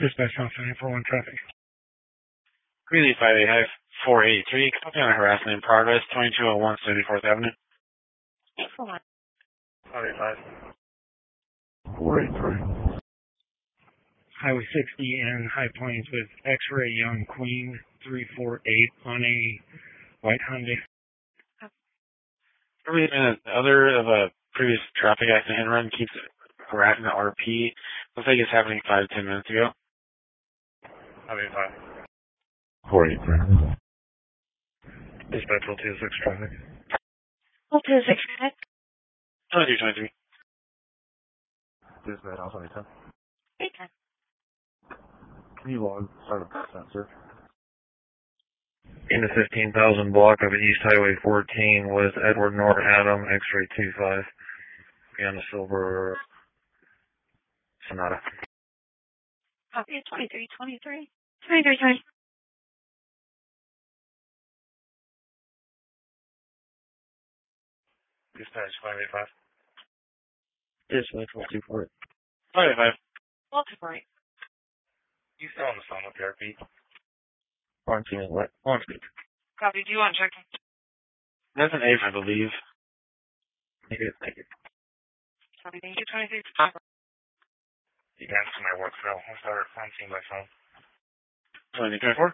Dispatch on 741 traffic. Greeley 585 483, copy on harassment in progress, 2201 74th Avenue. 585. 483. Highway 60 and High Plains with X-Ray Young Queen 348 on a white Hyundai. Other of a previous traffic accident hit and run keeps harassing the RP. Looks like it's happening 5 to 10 minutes ago. 585. 483. Dispatch 226 traffic. 226 traffic. 2223. Dispatch also 810. 810. Can you log start a sensor? In the 15,000 block of East Highway 14 with Edward North Adam, X-ray 25. On the silver Sonata. Copy 2323. 2320. Dispatch 585. Dispatch 124. 585. Multiple. You still on the phone with PRP? On speed. Copy. Do you want to check? That's an A, I believe. Thank you. Copy. Thank you. 23. You can answer my work phone. I'll start answering by phone. 2024?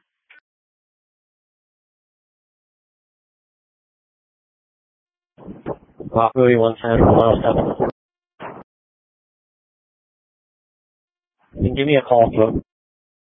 Rockaway 110, mile 7. You can give me a call, bro.